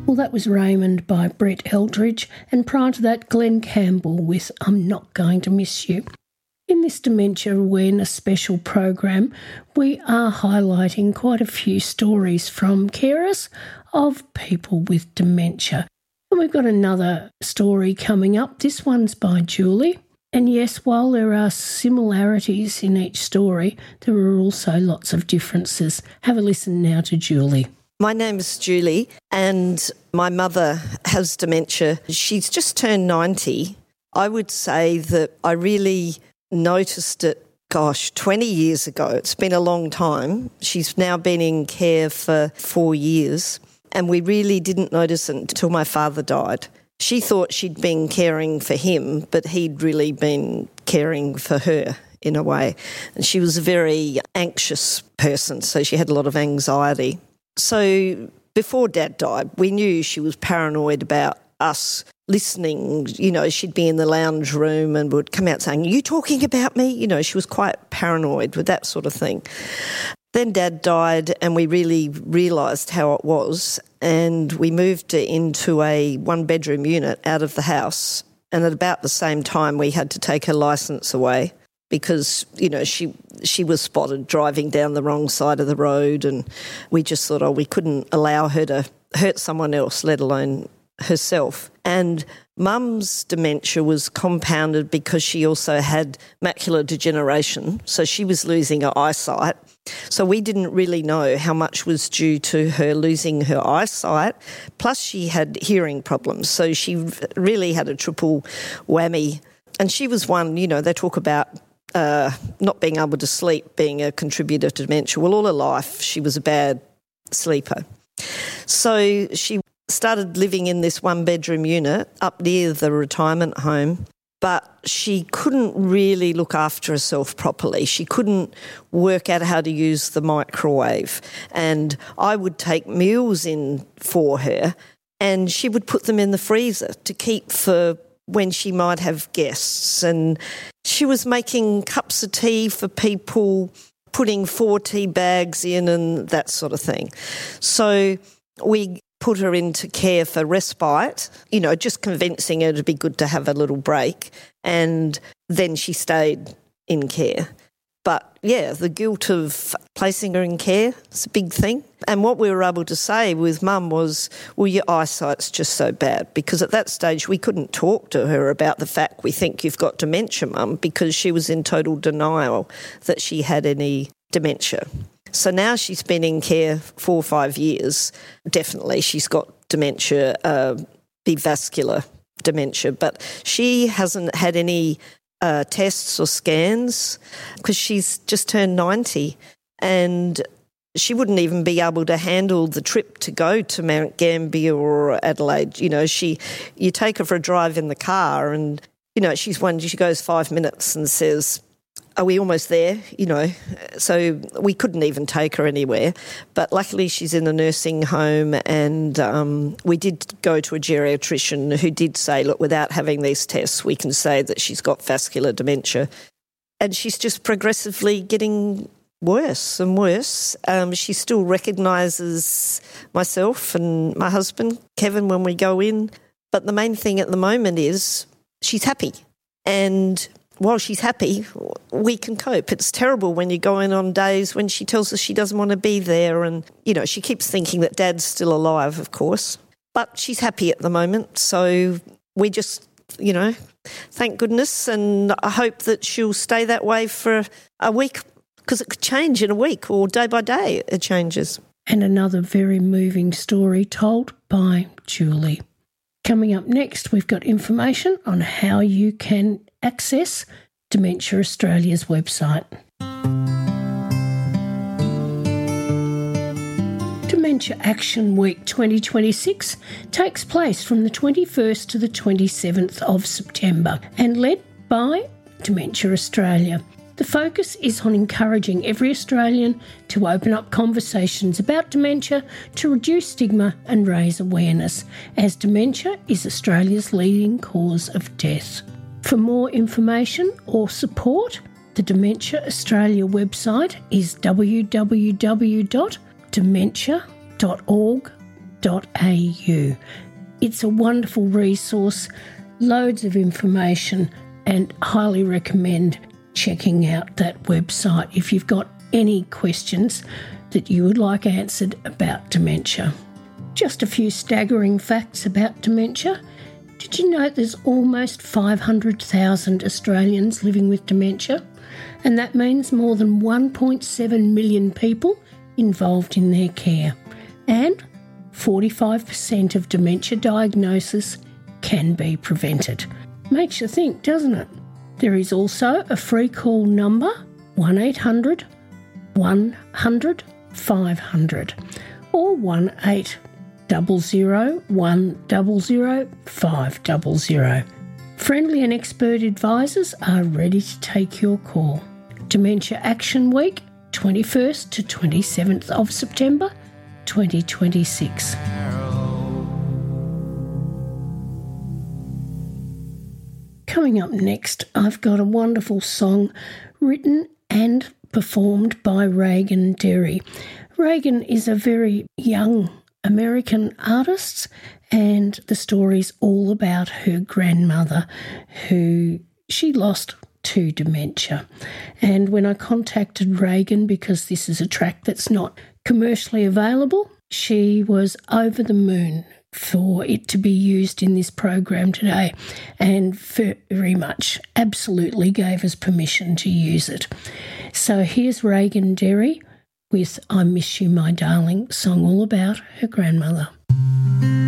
Well, that was Raymond by Brett Eldridge, and prior to that, Glenn Campbell with I'm Not Going to Miss You. In this Dementia Awareness special program, we are highlighting quite a few stories from carers of people with dementia. And we've got another story coming up. This one's by Julie. And yes, while there are similarities in each story, there are also lots of differences. Have a listen now to Julie. My name is Julie and my mother has dementia. She's just turned 90. I would say that I really noticed it, 20 years ago. It's been a long time. She's now been in care for 4 years and we really didn't notice it until my father died. She thought she'd been caring for him, but he'd really been caring for her in a way. And she was a very anxious person, so she had a lot of anxiety. So before Dad died, we knew she was paranoid about us listening. You know, she'd be in the lounge room and would come out saying, "Are you talking about me?" You know, she was quite paranoid with that sort of thing. Then Dad died and we really realised how it was, and we moved into a one-bedroom unit out of the house, and at about the same time we had to take her licence away because, you know, she was spotted driving down the wrong side of the road, and we just thought, we couldn't allow her to hurt someone else, let alone herself. And Mum's dementia was compounded because she also had macular degeneration, so she was losing her eyesight. So we didn't really know how much was due to her losing her eyesight, plus she had hearing problems, so she really had a triple whammy. And she was one, you know, they talk about not being able to sleep being a contributor to dementia. Well, all her life she was a bad sleeper. So she started living in this one-bedroom unit up near the retirement home, but she couldn't really look after herself properly. She couldn't work out how to use the microwave. And I would take meals in for her and she would put them in the freezer to keep for when she might have guests. And she was making cups of tea for people, putting 4 tea bags in and that sort of thing. So we put her into care for respite, you know, just convincing her it'd be good to have a little break. And then she stayed in care. But, yeah, the guilt of placing her in care is a big thing. And what we were able to say with Mum was, well, your eyesight's just so bad, because at that stage we couldn't talk to her about the fact we think you've got dementia, Mum, because she was in total denial that she had any dementia. So now she's been in care 4 or 5 years. Definitely she's got dementia, vascular dementia, but she hasn't had any tests or scans because she's just turned 90 and she wouldn't even be able to handle the trip to go to Mount Gambier or Adelaide. You know, you take her for a drive in the car and, you know, she goes 5 minutes and says, "Are we almost there?" You know, so we couldn't even take her anywhere. But luckily she's in a nursing home and we did go to a geriatrician who did say, look, without having these tests, we can say that she's got vascular dementia. And she's just progressively getting worse and worse. She still recognises myself and my husband, Kevin, when we go in. But the main thing at the moment is she's happy. And while she's happy, we can cope. It's terrible when you go in on days when she tells us she doesn't want to be there and, you know, she keeps thinking that Dad's still alive, of course. But she's happy at the moment, so we just, you know, thank goodness, and I hope that she'll stay that way for a week because it could change in a week or day by day it changes. And another very moving story told by Julie. Coming up next, we've got information on how you can access Dementia Australia's website. Dementia Action Week 2026 takes place from the 21st to the 27th of September and led by Dementia Australia. The focus is on encouraging every Australian to open up conversations about dementia to reduce stigma and raise awareness, as dementia is Australia's leading cause of death. For more information or support, the Dementia Australia website is www.dementia.org.au. It's a wonderful resource, loads of information, and highly recommend checking out that website if you've got any questions that you would like answered about dementia. Just a few staggering facts about dementia. Did you know there's almost 500,000 Australians living with dementia? And that means more than 1.7 million people involved in their care. And 45% of dementia diagnosis can be prevented. Makes you think, doesn't it? There is also a free call number, 1800 100 500 or 1800 100 500. Friendly and expert advisors are ready to take your call. Dementia Action Week, 21st to 27th of September 2026. Coming up next, I've got a wonderful song written and performed by Reagan Derry. Reagan is a very young American artist, and the story's all about her grandmother who she lost to dementia. And when I contacted Reagan, because this is a track that's not commercially available, she was over the moon for it to be used in this program today, and very much absolutely gave us permission to use it. So here's Reagan Derry with I Miss You, My Darling, song all about her grandmother.